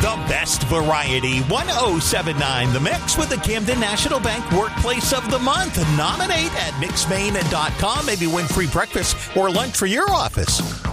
The best variety. 1079 The Mix with the Camden National Bank Workplace of the Month. Nominate at mixmain.com. Maybe win free breakfast or lunch for your office.